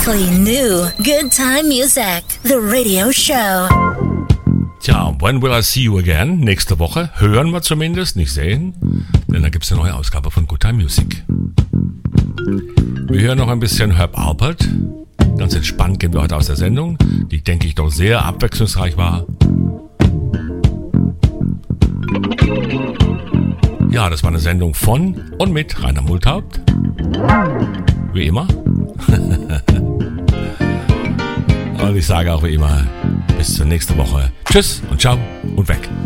Radically new Good Time Music, the radio show. Tja, when will I see you again? Nächste Woche. Hören wir zumindest, nicht sehen. Denn da gibt es eine neue Ausgabe von Good Time Music. Wir hören noch ein bisschen Herb Alpert. Ganz entspannt gehen wir heute aus der Sendung, die, denke ich, doch sehr abwechslungsreich war. Ja, das war eine Sendung von und mit Rainer Multhaupt. Wie immer. Und ich sage auch wie immer, bis zur nächsten Woche. Tschüss und ciao und weg.